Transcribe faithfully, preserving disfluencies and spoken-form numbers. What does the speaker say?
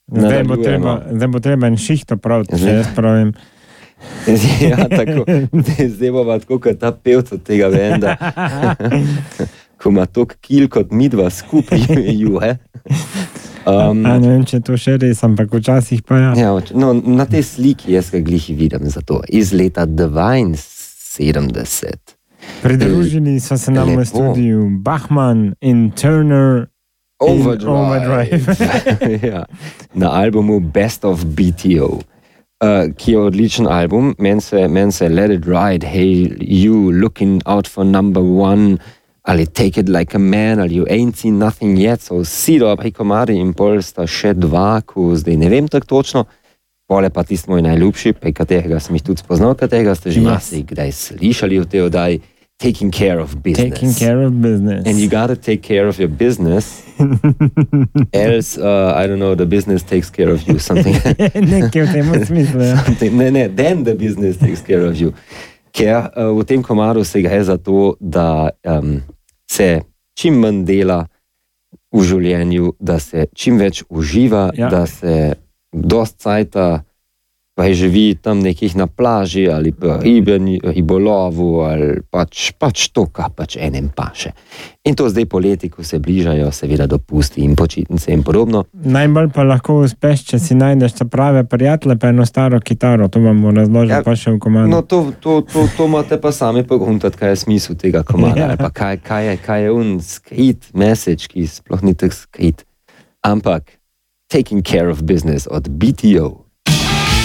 Zdaj bo treba, zdaj bo treba en šiht opraviti, če jaz pravim. Ja, tako. Zdaj bo pa tako, kot ta pevc od tega venda. Ko ima tok kil kot midva skupaj ju, he? Um, A ne vem, če to še res, ampak včasih pa ja. Ja, no, na tej sliki jaz ga glih vidim za to. Iz leta dvainsedemdeset. Pridružili so se nam v studiu Bachman in Turner Overdrive. in Overdrive. Ja, na albumu Best of B T O, uh, ki je odličen album. Meni se, men se Let It Ride, Hey You, Looking Out for Number One, ali Take It Like a Man, ali You Ain't Seen Nothing Yet, so vsi dobri komadi in pol sta še dva, ko zdaj ne vem tako točno. Pole pa tisti moj najljubši, pe katerega sem jih tudi spoznal, katerega ste že Yes. masi kdaj slišali v tej oddaji, Taking Care of Business. Taking care of business. And you gotta take care of your business, else, uh, I don't know, the business takes care of you, something. Nekaj v tem smislu, ja. Something. Ne, ne, then the business takes care of you. Ker uh, v tem komadu se gre za to, da um, se čim manj dela v življenju, da se čim več uživa, Ja. da se dost cajta pa živi tam nekih na plaži ali pa riben, ribolovu ali pač, pač to, kar pač enem paše. In to zdaj poleti, ko se bližajo, seveda dopusti in počitnice in podobno. Najbolj pa lahko uspeš, če si najdeš ta prave prijatelje, pa eno staro kitaro, to vam bo razložil Ja, pa še v komadu. No, to, to, to, to morate pa sami pogruntati, kaj je smisel tega komada, Ja. ali pa kaj, kaj, je, kaj je un skrit message, ki sploh ni tak skrit. Ampak Taking Care of Business od B T O.